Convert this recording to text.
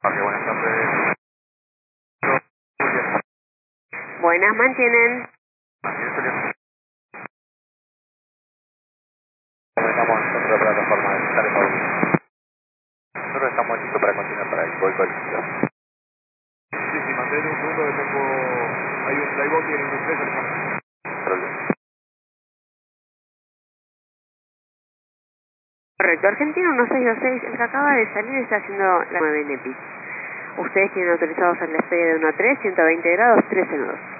Ok, buenas tardes. Buenas, mantienen. Estamos en otra plataforma de Estados. Nosotros estamos listos para continuar para el gol colectivo. Sí, mantén un segundo que tengo... Hay un flybox y hay un expreso. Problema. Correcto, Argentino 1626, el que acaba de salir está haciendo la 9 NEPI. Ustedes tienen autorizados el despegue de 1 a 3, 120 grados, 13 nudos.